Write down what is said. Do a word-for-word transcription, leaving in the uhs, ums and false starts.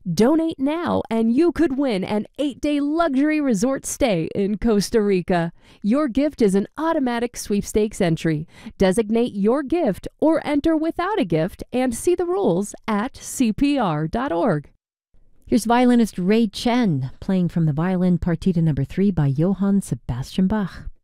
Donate now and you could win an eight-day luxury resort stay in Costa Rica. Your gift is an automatic sweepstakes entry. Designate your gift or enter without a gift and see the rules at c p r dot org. Here's violinist Ray Chen playing from the violin Partita number three by Johann Sebastian Bach.